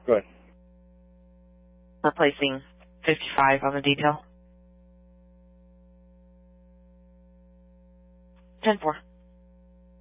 Go ahead. Replacing 55 on the detail. 10-4.